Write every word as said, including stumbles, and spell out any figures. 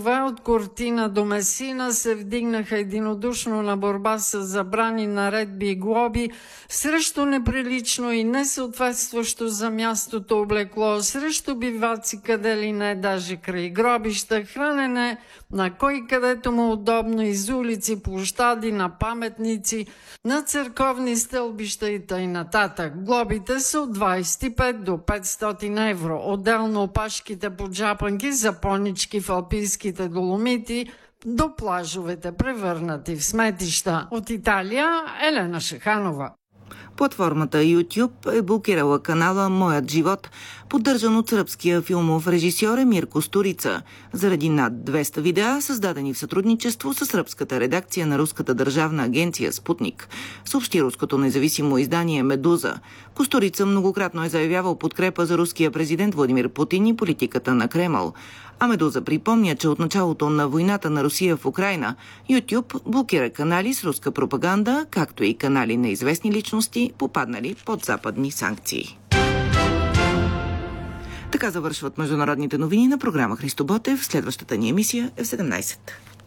От Кортина до Месина се вдигнаха единодушно на борба с забрани, наредби и глоби срещу неприлично и несъответстващо за мястото облекло, срещу биваци къде ли не, даже край гробища, хранене на кой където му удобно из улици, площади, на паметници, на църковни стълбища и т.н. нататък. Глобите са от двадесет и пет до петстотин евро. Отделно опашките по джапанки, запонички в алпийските доломити, до плажовете превърнати в сметища. От Италия Елена Шаханова. Платформата YouTube е блокирала канала Моят живот, поддържан от сръбския филмов режисьор Емир Кустурица, заради над двеста видеа, създадени в сътрудничество с сръбската редакция на руската държавна агенция Спутник, съобщи руското независимо издание Медуза. Кустурица многократно е заявявал подкрепа за руския президент Владимир Путин и политиката на Кремъл. А Медуза припомня, че от началото на войната на Русия в Украйна, YouTube блокира канали с руска пропаганда, както и канали на известни личности, попаднали под западни санкции. Така завършват международните новини на програма Христо Ботев. Следващата ни емисия е в седемнадесет.